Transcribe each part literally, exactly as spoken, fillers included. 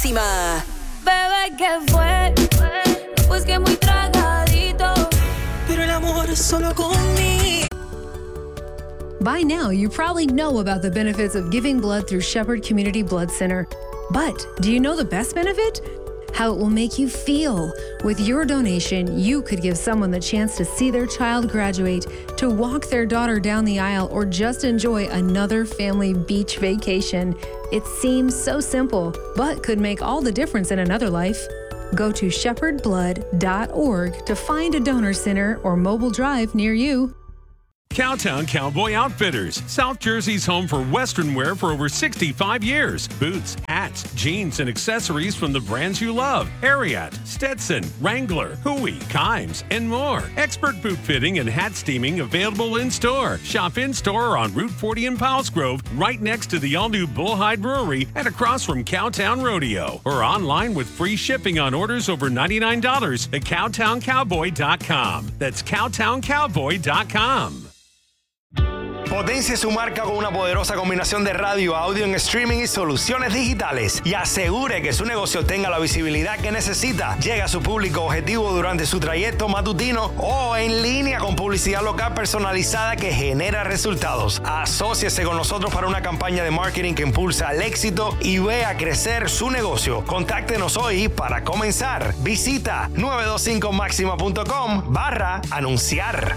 Máxima. Bebé, ¿qué fue? Pues que muy tragadito. Pero el amor es solo conmigo. By now, you probably know about the benefits of giving blood through Shepherd Community Blood Center. But do you know the best benefit? How it will make you feel. With your donation, you could give someone the chance to see their child graduate, to walk their daughter down the aisle, or just enjoy another family beach vacation. It seems so simple, but could make all the difference in another life. Go to shepherd blood dot org to find a donor center or mobile drive near you. Cowtown Cowboy Outfitters, South Jersey's home for Western wear for over sixty-five years. Boots, hats, jeans, and accessories from the brands you love. Ariat, Stetson, Wrangler, Huey, Kimes, and more. Expert boot fitting and hat steaming available in-store. Shop in-store or on Route forty in Powell's Grove, right next to the all-new Bullhide Brewery and across from Cowtown Rodeo. Or online with free shipping on orders over ninety-nine dollars at cowtown cowboy dot com. That's cowtown cowboy dot com. Potencie su marca con una poderosa combinación de radio, audio en streaming y soluciones digitales. Y asegure que su negocio tenga la visibilidad que necesita. Llega a su público objetivo durante su trayecto matutino o en línea con publicidad local personalizada que genera resultados. Asóciese con nosotros para una campaña de marketing que impulsa el éxito y vea crecer su negocio. Contáctenos hoy para comenzar. Visita nueve dos cinco máxima punto com barra anunciar.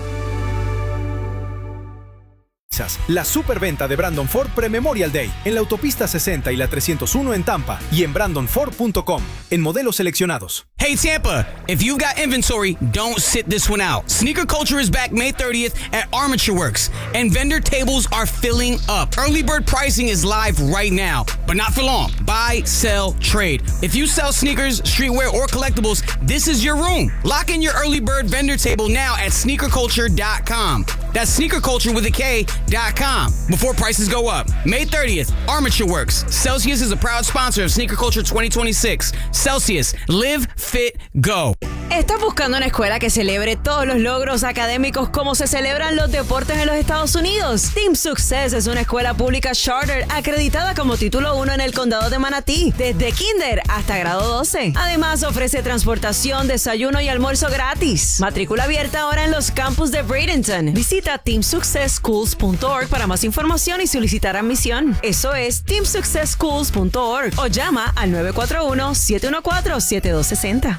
La superventa de Brandon Ford Pre-Memorial Day en la autopista sesenta y la trescientos uno en Tampa y en brandon ford punto com en modelos seleccionados. Hey Tampa, if you've got inventory, don't sit this one out. Sneaker Culture is back May thirtieth at Armature Works, and vendor tables are filling up. Early bird pricing is live right now, but not for long. Buy, sell, trade. If you sell sneakers, streetwear, or collectibles, this is your room. Lock in your early bird vendor table now at sneaker culture dot com. That's Sneaker Culture with a K dot com before prices go up. May thirtieth, Armature Works. Celsius is a proud sponsor of Sneaker Culture twenty twenty-six. Celsius, live, fit, go. ¿Estás buscando una escuela que celebre todos los logros académicos como se celebran los deportes en los Estados Unidos? Team Success es una escuela pública charter acreditada como título uno en el condado de Manatí, desde kinder hasta grado doce. Además, ofrece transportación, desayuno y almuerzo gratis. Matrícula abierta ahora en los campus de Bradenton. Visita team success schools punto org para más información y solicitar admisión. Eso es team success schools punto org o llama al nueve cuatro uno, siete uno cuatro, siete dos seis cero.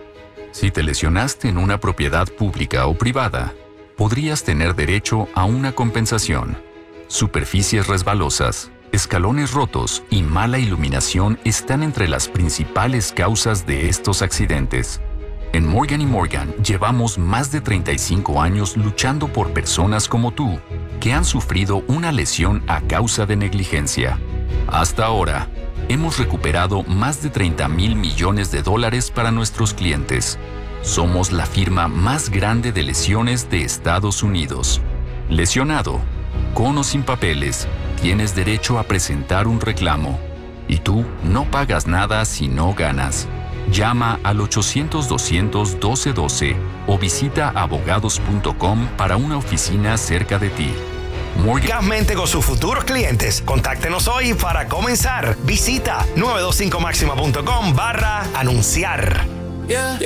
Si te lesionaste en una propiedad pública o privada, podrías tener derecho a una compensación. Superficies resbalosas, escalones rotos y mala iluminación están entre las principales causas de estos accidentes. En Morgan y Morgan llevamos más de treinta y cinco años luchando por personas como tú, que han sufrido una lesión a causa de negligencia. Hasta ahora, hemos recuperado más de treinta mil millones de dólares para nuestros clientes. Somos la firma más grande de lesiones de Estados Unidos. Lesionado, con o sin papeles, tienes derecho a presentar un reclamo. Y tú no pagas nada si no ganas. Llama al ochocientos, doscientos, doce doce o visita abogados punto com para una oficina cerca de ti. Morgan con sus futuros clientes. Contáctenos hoy para comenzar. Visita nueve dos cinco máxima punto com barra anunciar. Yeah.